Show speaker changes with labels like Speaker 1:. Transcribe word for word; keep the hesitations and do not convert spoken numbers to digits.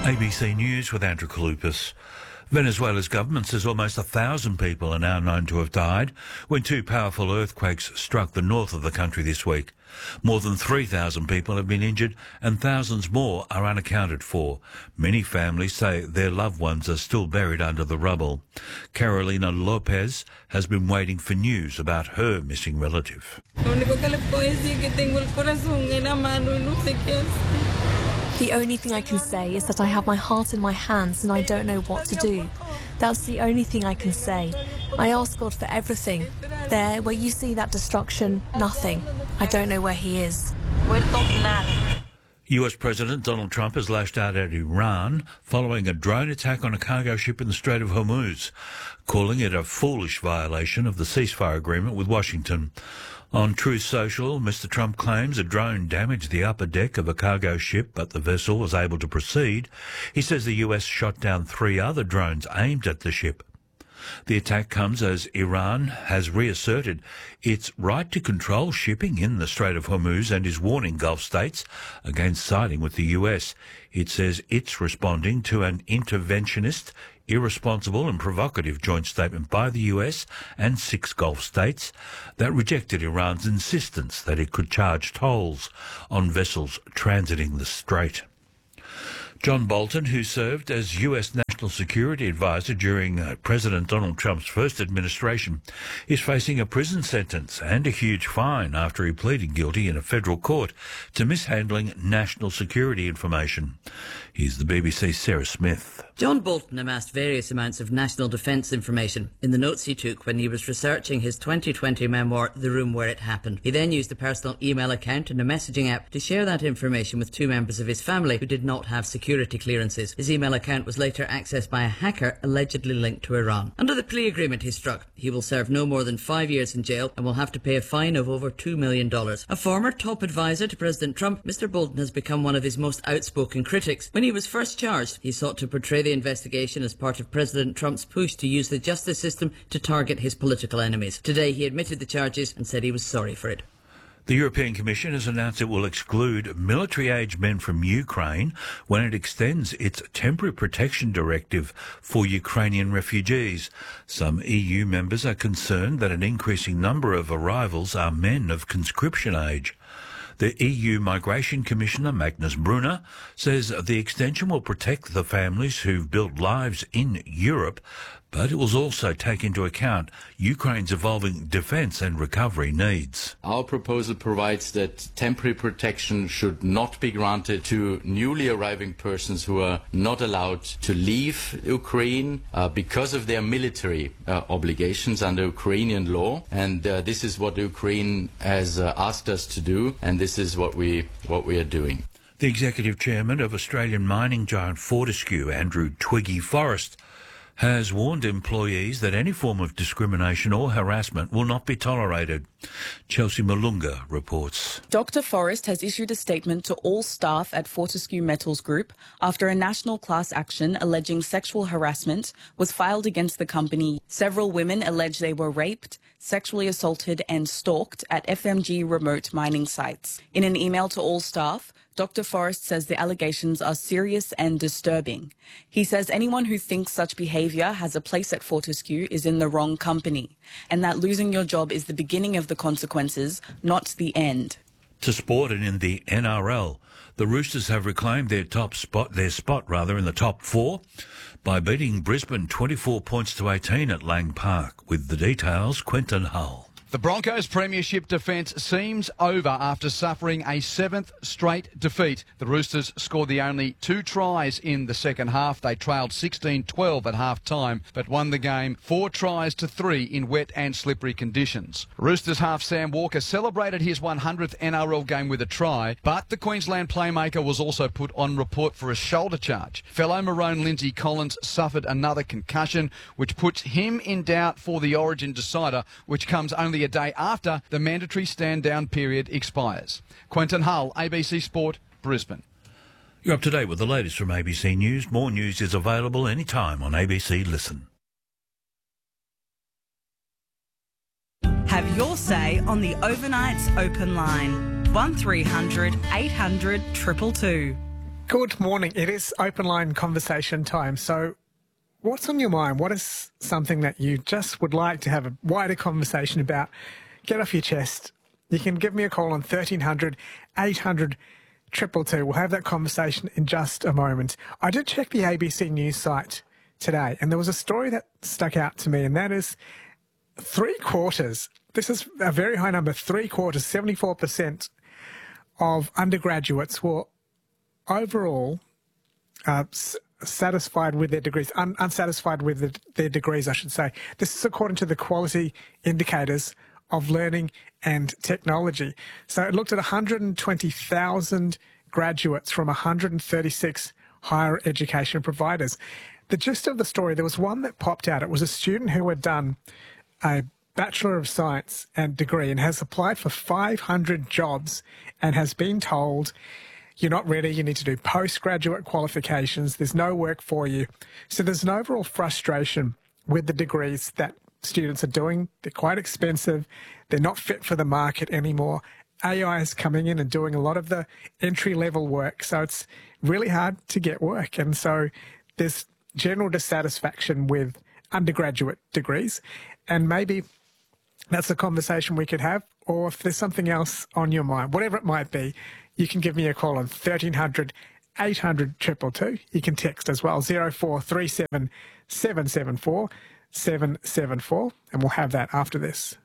Speaker 1: A B C News with Andrew Kalupas. Venezuela's government says almost a thousand people are now known to have died when two powerful earthquakes struck the north of the country this week. More than three thousand people have been injured and thousands more are unaccounted for. Many families say their loved ones are still buried under the rubble. Carolina Lopez has been waiting for news about her missing relative.
Speaker 2: The only thing I can say is that I have my heart in my hands and I don't know what to do. That's the only thing I can say. I ask God for everything. There, where you see that destruction, nothing. I don't know where he is.
Speaker 1: U S President Donald Trump has lashed out at Iran following a drone attack on a cargo ship in the Strait of Hormuz, calling it a foolish violation of the ceasefire agreement with Washington. On Truth Social, Mister Trump claims a drone damaged the upper deck of a cargo ship, but the vessel was able to proceed. He says the U S shot down three other drones aimed at the ship. The attack comes as Iran has reasserted its right to control shipping in the Strait of Hormuz and is warning Gulf states against siding with the U S. It says it's responding to an interventionist, irresponsible and provocative joint statement by the U S and six Gulf states that rejected Iran's insistence that it could charge tolls on vessels transiting the strait. John Bolton, who served as U S National Security Advisor during uh, President Donald Trump's first administration, is facing a prison sentence and a huge fine after he pleaded guilty in a federal court to mishandling national security information. Here's the B B C's Sarah Smith.
Speaker 3: John Bolton amassed various amounts of national defence information in the notes he took when he was researching his twenty twenty memoir, The Room Where It Happened. He then used a personal email account and a messaging app to share that information with two members of his family who did not have security clearances. His email account was later accessed by a hacker allegedly linked to Iran. Under the plea agreement he struck, he will serve no more than five years in jail and will have to pay a fine of over two million dollars. A former top advisor to President Trump, Mister Bolton has become one of his most outspoken critics. When he was first charged, he sought to portray the investigation as part of President Trump's push to use the justice system to target his political enemies. Today he admitted the charges and said he was sorry for it.
Speaker 1: The European Commission has announced it will exclude military-age men from Ukraine when it extends its temporary protection directive for Ukrainian refugees. Some E U members are concerned that an increasing number of arrivals are men of conscription age. The E U Migration Commissioner, Magnus Brunner, says the extension will protect the families who've built lives in Europe, but it will also take into account Ukraine's evolving defence and recovery needs.
Speaker 4: Our proposal provides that temporary protection should not be granted to newly arriving persons who are not allowed to leave Ukraine uh, because of their military uh, obligations under Ukrainian law. And uh, this is what Ukraine has uh, asked us to do, and this is what we, what we are doing.
Speaker 1: The Executive Chairman of Australian mining giant Fortescue, Andrew Twiggy Forrest, has warned employees that any form of discrimination or harassment will not be tolerated. Chelsea Malunga reports.
Speaker 5: Doctor Forrest has issued a statement to all staff at Fortescue Metals Group after a national class action alleging sexual harassment was filed against the company. Several women allege they were raped, sexually assaulted and stalked at F M G remote mining sites. In an email to all staff, Doctor Forrest says the allegations are serious and disturbing. He says anyone who thinks such behaviour has a place at Fortescue is in the wrong company, and that losing your job is the beginning of the consequences, not the end.
Speaker 1: To sport and in the N R L, the Roosters have reclaimed their top spot, their spot rather, in the top four by beating Brisbane twenty-four points to eighteen at Lang Park. With the details, Quentin Hull.
Speaker 6: The Broncos' premiership defence seems over after suffering a seventh straight defeat. The Roosters scored the only two tries in the second half. They trailed sixteen twelve at half-time, but won the game four tries to three in wet and slippery conditions. Roosters half Sam Walker celebrated his one hundredth N R L game with a try, but the Queensland playmaker was also put on report for a shoulder charge. Fellow Maroon Lindsay Collins suffered another concussion, which puts him in doubt for the Origin decider, which comes only a day after the mandatory stand-down period expires. Quentin Hull, A B C Sport, Brisbane.
Speaker 1: You're up to date with the latest from A B C News. More news is available anytime on A B C Listen.
Speaker 7: Have your say on the Overnight's open line. one three hundred eight hundred two two two. Good morning. It is open line conversation time. So what's on your mind? What is something that you just would like to have a wider conversation about? Get off your chest. You can give me a call on thirteen hundred, eight hundred, two two two. We'll have that conversation in just a moment. I did check the A B C News site today, and there was a story that stuck out to me, and that is three quarters. This is a very high number. Three quarters, seventy-four percent of undergraduates were overall uh, s- satisfied with their degrees, un- unsatisfied with the, their degrees, I should say. This is according to the quality indicators of learning and technology. So it looked at one hundred twenty thousand graduates from one hundred thirty-six higher education providers. The gist of the story, there was one that popped out. It was a student who had done a Bachelor of Science and degree and has applied for five hundred jobs and has been told, you're not ready, you need to do postgraduate qualifications, there's no work for you. So there's an overall frustration with the degrees that students are doing. They're quite expensive, they're not fit for the market anymore. A I is coming in and doing a lot of the entry-level work, so it's really hard to get work. And so there's general dissatisfaction with undergraduate degrees, and maybe that's a conversation we could have, or if there's something else on your mind, whatever it might be, you can give me a call on thirteen hundred, eight hundred, two two two. You can text as well, zero four three seven, seven seven four, seven seven four, and we'll have that after this.